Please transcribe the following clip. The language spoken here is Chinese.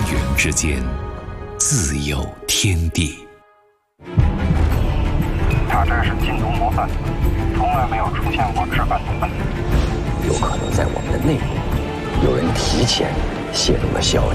云之间，自有天地。 他这是禁毒模范，从来没有出现过置办毒贩。 有可能在我们的内部，有人提前泄露了消息。